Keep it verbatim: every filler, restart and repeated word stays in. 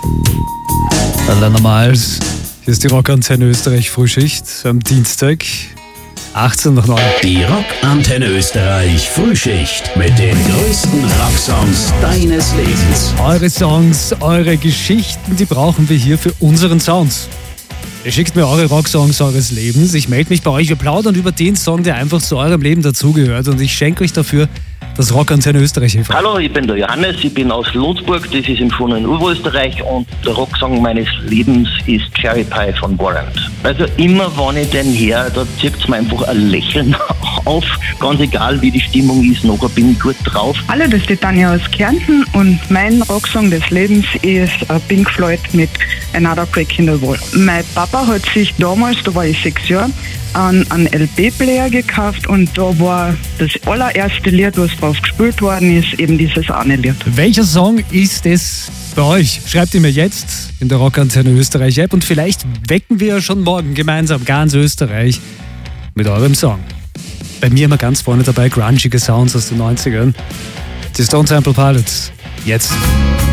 Lena Miles. Hier ist die Rockantenne Österreich Frühschicht am Dienstag, achtzehn nach neun. Die Rockantenne Österreich Frühschicht mit den größten Rocksongs deines Lebens. Eure Songs, eure Geschichten, die brauchen wir hier für unseren Sound. Ihr schickt mir eure Rocksongs eures Lebens. Ich melde mich bei euch, wir plaudern über den Song, der einfach zu eurem Leben dazugehört. Und ich schenke euch dafür das Rockantenne Österreich Hilfe. Hallo, ich bin der Johannes, ich bin aus Lotsburg, das ist im schönen Oberösterreich, und der Rocksong meines Lebens ist Cherry Pie von Warrant. Also immer, wenn ich den her, da zieht es mir einfach ein Lächeln auf, ganz egal wie die Stimmung ist, nachher bin ich gut drauf. Hallo, das ist die Tanja aus Kärnten und mein Rocksong des Lebens ist Pink Floyd mit Another Brick in the Wall. Mein Papa hat sich damals, da war ich sechs Jahre, einen, einen L P-Player gekauft und da war das allererste Lied, was drauf gespielt worden ist, eben dieses eine Lied. Welcher Song ist es bei euch? Schreibt ihn mir jetzt in der Rockantenne Österreich App und vielleicht wecken wir schon morgen gemeinsam ganz Österreich mit eurem Song. Bei mir immer ganz vorne dabei grungige Sounds aus den neunzigern. Die Stone Temple Pilots. Jetzt.